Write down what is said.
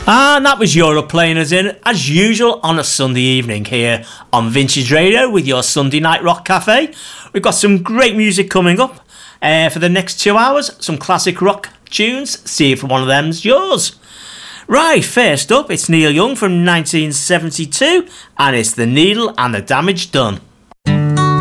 And that was Europe playing us in, as usual, on a Sunday evening here on Vintage Radio with your Sunday Night Rock Cafe. We've got some great music coming up for the next 2 hours, some classic rock tunes. See if one of them's yours. Right, first up, it's Neil Young from 1972, and it's The Needle and the Damage Done.